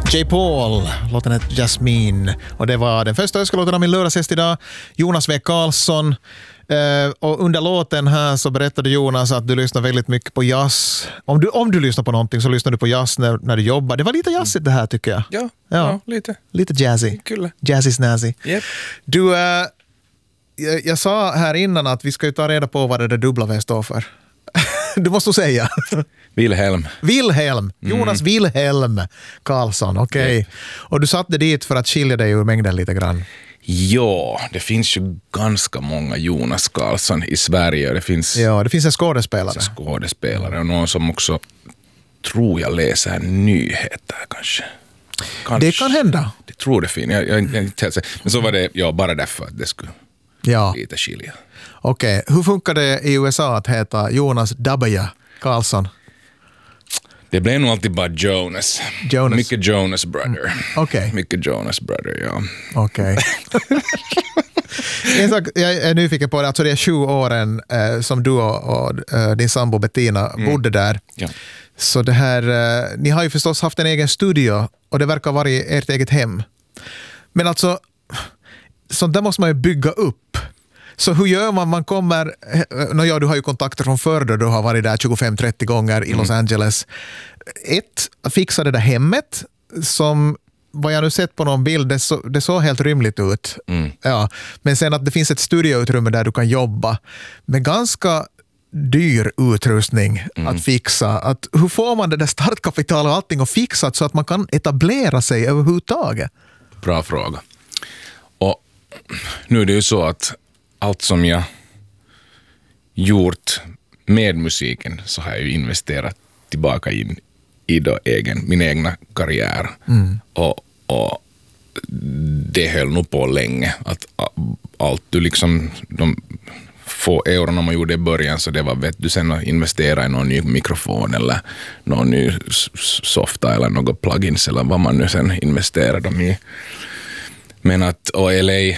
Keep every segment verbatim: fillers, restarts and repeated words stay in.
J. Paul, låten heter Jasmine. Och det var den första önskelåten av min lördagsgäst idag, Jonas W. Karlsson. Uh, och under låten här så berättade Jonas att du lyssnar väldigt mycket på jazz. Om du, om du lyssnar på någonting så lyssnar du på jazz när, när du jobbar. Det var lite jazzigt det här tycker jag. Ja, ja. ja lite. Lite jazzy. Kul. Jazzy snazzy. Yep. Du, uh, jag, jag sa här innan att vi ska ju ta reda på vad det där dubbla V står för. Du måste säga. Wilhelm. Wilhelm. Jonas mm. Wilhelm Karlsson, okej. Okay. Yep. Och du satte dit för att skilja dig ur mängden lite grann. Ja, det finns ju ganska många Jonas Karlsson i Sverige. Det finns, ja, det finns en skådespelare. En skådespelare och någon som också tror jag läser nyheter kanske. kanske. Det kan hända. Det tror det finns. Jag, jag, jag, jag, men så var det ja, bara därför att det skulle ja. lite skilja. Okej, okay. Hur funkar det i U S A att heta Jonas W. Karlsson? Det blev nog alltid bara Jonas. Jonas. Mycket Jonas Brother. Mm. Okej. Okay. Mycket Jonas Brother, ja. Okej. Okay. En sak jag är nyfiken på det, alltså det är sju åren eh, som du och, och eh, din sambo Bettina mm. bodde där. Ja. Så det här, eh, ni har ju förstås haft en egen studio och det verkar vara i ert eget hem. Men alltså, sånt där måste man ju bygga upp. Så hur gör man? Man kommer, no, ja, du har ju kontakter från förr då du har varit där tjugofem trettio gånger i Los Angeles. Ett, fixa det där hemmet som vad jag nu sett på någon bild, det, så, det såg helt rymligt ut. Mm. Ja, men sen att det finns ett studioutrymme där du kan jobba med ganska dyr utrustning mm. att fixa. Att, hur får man det där startkapital och allting och fixat så att man kan etablera sig överhuvudtaget? Bra fråga. Och nu är det ju så att allt som jag gjort med musiken så har jag ju investerat tillbaka in i då egen, min egna karriär. Mm. Och, och det höll nog på länge. Att allt du liksom, de få eurona man gjorde i början så det var vet du sen att investera i någon ny mikrofon eller någon ny softa eller något plugins eller vad man nu sen investerar dem i. Men att, och L A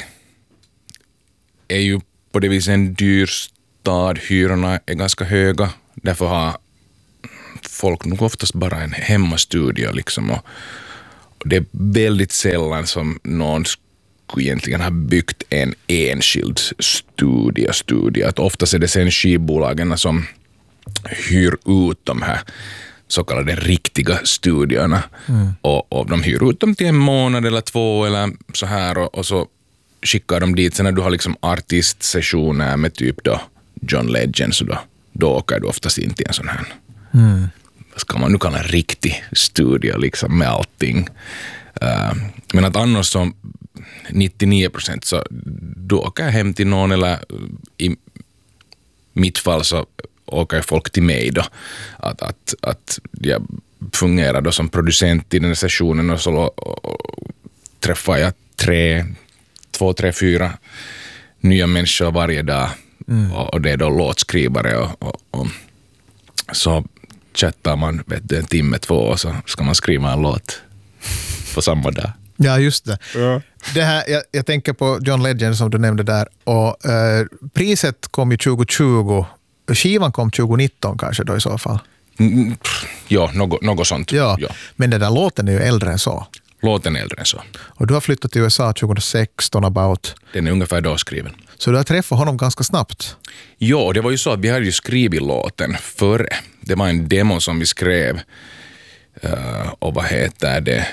är ju på det viset en dyr stad, hyrorna är ganska höga, därför har folk nog oftast bara en hemmastudio liksom och, och det är väldigt sällan som någon skulle egentligen ha byggt en enskild studio, studio. Att oftast är det sen skivbolagen som hyr ut de här så kallade riktiga studiorna mm. och, och de hyr ut dem till en månad eller två eller så här och, och så skickar de dit sen när du har liksom artistsessioner med typ då John Legend så då, då åker du oftast in till en sån här mm. vad ska man nu kalla en riktig studio liksom med allting. Uh, men att annars som nittionio procent så då åker jag hem till någon eller i mitt fall så åker folk till mig då. Att, att, att jag fungerar då som producent i den här sessionen och så och, och träffar jag tre, två, tre, fyra nya människor varje dag mm. och, och det är då låtskrivare och, och, och så chattar man vet du, en timme, två och så ska man skriva en låt på samma dag. Ja, just det. Ja. Det här, jag, jag tänker på John Legend som du nämnde där och eh, priset kom ju tjugo tjugo. Skivan kom tjugo nitton kanske då i så fall. Mm, ja, något, något sånt. Ja, ja, men den där låten är ju äldre än så. Låten är äldre än så. Och du har flyttat till U S A tjugohundrasexton about. Den är ungefär då skriven. Så du har träffat honom ganska snabbt? Ja, det var ju så att vi hade ju skrivit låten före. Det var en demo som vi skrev. Uh, och vad heter det?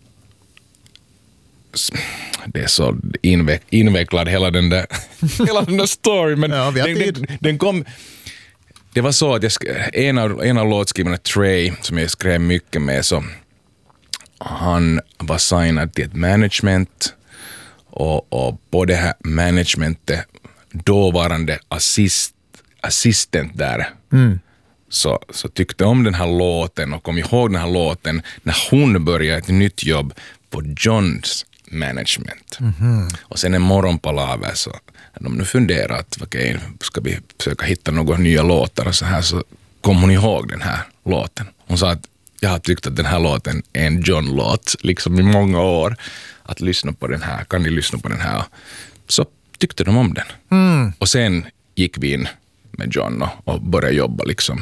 Det är så inveck, invecklad hela den där hela den där story, men ja, den, den, den kom. Det var så att jag skrev, en av, en av låtskrivarna Trey som jag skrev mycket med, så han var signad till ett management och, och på det här managementet dåvarande assist, assistent där mm. så, så tyckte om den här låten och kom ihåg den här låten när hon började ett nytt jobb på Johns management. Mm-hmm. Och sen en morgonpalaver så de nu funderar att okej, okay, ska vi försöka hitta några nya låtar och så här, så kom hon ihåg den här låten. Hon sa att jag har tyckt att den här låten är en John-låt liksom i många år. Att lyssna på den här, kan ni lyssna på den här? Så tyckte de om den. Mm. Och sen gick vi in med John och, och började jobba liksom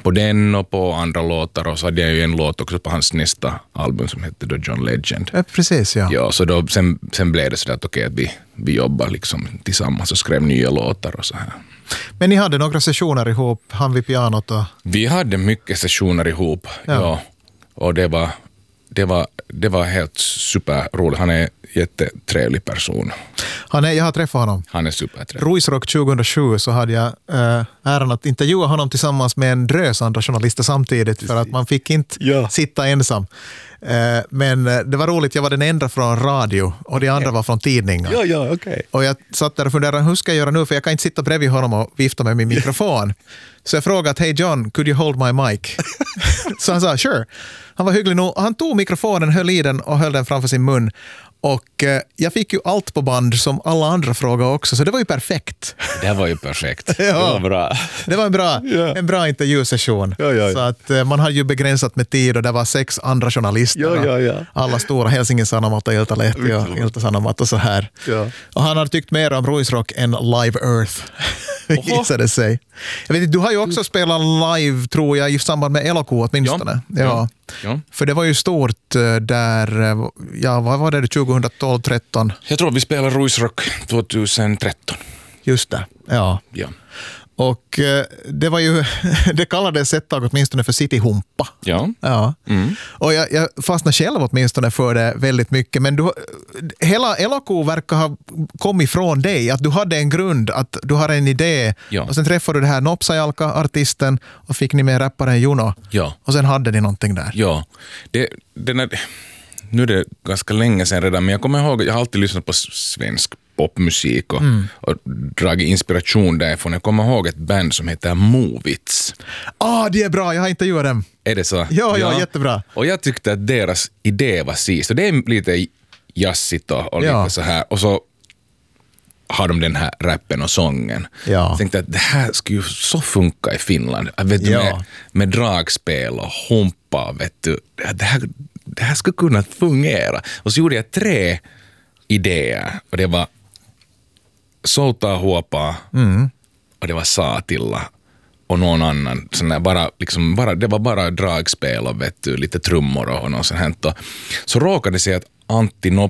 på den och på andra låtar, och så hade jag ju en låt också på hans nästa album som hette då John Legend. Ja, precis, ja. Ja, så då, sen, sen blev det så att okej, okay, vi, vi jobbar liksom tillsammans och skrev nya låtar och så här. Men ni hade några sessioner ihop, han vid pianot och... Vi hade mycket sessioner ihop, ja. ja. Och det var, det var, det var helt superroligt. Han är en jättetrevlig person. Han är, jag har träffat honom. Han är supertrevlig. Ruisrock tjugohundrasju så hade jag äh, äran att intervjua honom tillsammans med en drös andra journalister samtidigt, för att man fick inte ja. sitta ensam. Äh, men det var roligt, jag var den enda från radio och de andra var från tidningar. Ja, ja, okay. Och jag satt där och funderade, hur ska jag göra nu? För jag kan inte sitta bredvid honom och vifta med min mikrofon. Så jag frågade, hey John, could you hold my mic? Så han sa, sure. Han var hygglig nog. Han tog mikrofonen, höll i den och höll den framför sin mun. Och eh, jag fick ju allt på band som alla andra frågade också, så det var ju perfekt. Det var ju perfekt. Ja, det var bra. Det var en bra, yeah. en bra intervjusession. Ja, ja, ja. Så att eh, man hade ju begränsat med tid och det var sex andra journalister. Ja, ja, ja. Alla stora, Helsingin Sanomat och Iltalehti och Ilta-Sanomat och så här. Ja. Och han hade tyckt mer om Ruisrock än Live Earth. Gissade sig. Jag vet, du har ju också spelat live, tror jag, i samband med Eloquo åtminstone. Ja. Ja. Ja. För det var ju stort där, ja, vad var det, tjugotolv tretton? Jag tror vi spelade Ruisrock tjugotretton. Just det, ja. Ja. Och det var ju, det kallades ett tag åtminstone för Cityhumpa. Ja. Ja. Mm. Och jag, jag fastnade själv åtminstone för det väldigt mycket. Men du, hela Eloquo verkar ha kommit från dig. Att du hade en grund, att du har en idé. Ja. Och sen träffade du det här Nopsajalka, artisten, och fick ni med rapparen Juno. Ja. Och sen hade ni någonting där. Ja. Det, den är, nu är det ganska länge sedan redan, men jag kommer ihåg att jag har alltid lyssnat på svensk popmusik och, mm. och dragit inspiration därifrån. Jag kommer ihåg ett band som heter Movits. Ah, det är bra, jag har inte gjort dem. Är det så? Ja, ja, ja, jättebra. Och jag tyckte att deras idé var sist. Och det är lite jazzigt och, och ja. lite så här. Och så har de den här rappen och sången. Ja. Jag tänkte att det här skulle ju så funka i Finland. Vet du, ja. med, med dragspel och humpa. Vet du, det, här, det här skulle kunna fungera. Och så gjorde jag tre idéer. Och det var Soutaa Huopaa, mm. och det var Saatilla och någon annan. Sån där, bara, liksom, bara, det var bara dragspel och vet du, lite trummor och något sånt här. Så råkade det sig att Antti Nop,